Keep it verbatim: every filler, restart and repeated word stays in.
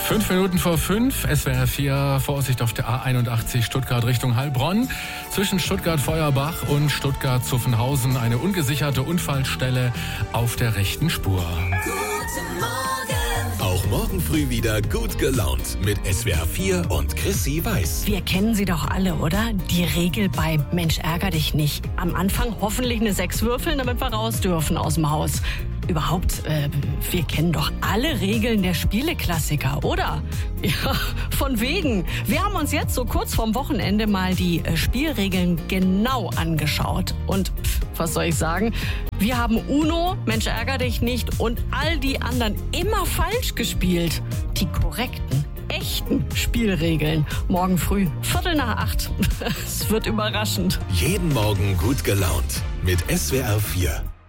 Fünf Minuten vor fünf, S W R vier, Vorsicht auf der A einundachtzig Stuttgart Richtung Heilbronn. Zwischen Stuttgart-Feuerbach und Stuttgart-Zuffenhausen eine ungesicherte Unfallstelle auf der rechten Spur. Guten Morgen. Auch morgen früh wieder gut gelaunt mit S W R vier und Chrissy Weiß. Wir kennen sie doch alle, oder? Die Regel bei Mensch, ärger dich nicht. Am Anfang hoffentlich eine sechs würfeln, damit wir raus dürfen aus dem Haus. Überhaupt, äh, wir kennen doch alle Regeln der Spieleklassiker, oder? Ja, von wegen. Wir haben uns jetzt so kurz vorm Wochenende mal die äh, Spielregeln genau angeschaut. Und pff, was soll ich sagen? Wir haben Uno, Mensch, ärger dich nicht und all die anderen immer falsch gespielt. Die korrekten, echten Spielregeln. Morgen früh, Viertel nach acht. Es wird überraschend. Jeden Morgen gut gelaunt mit S W R vier.